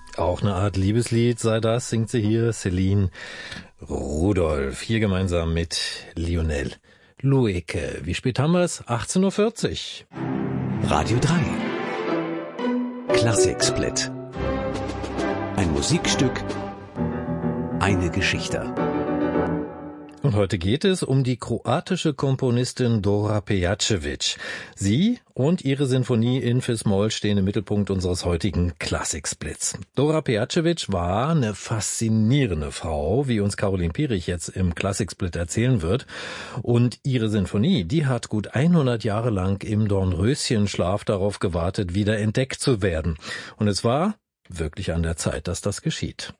Auch eine Art Liebeslied sei das, singt sie hier Céline Rudolph, hier gemeinsam mit Lionel Loueke. Wie spät haben wir es? 18:40 Uhr. Radio 3 Klassiksplit. Ein Musikstück, eine Geschichte. Und heute geht es um die kroatische Komponistin Dora Pejacevic. Sie und ihre Sinfonie in Fis-Moll stehen im Mittelpunkt unseres heutigen Klassiksplits. Dora Pejacevic war eine faszinierende Frau, wie uns Caroline Pierich jetzt im Klassiksplit erzählen wird. Und ihre Sinfonie, die hat gut 100 Jahre lang im Dornröschenschlaf darauf gewartet, wieder entdeckt zu werden. Und es war wirklich an der Zeit, dass das geschieht.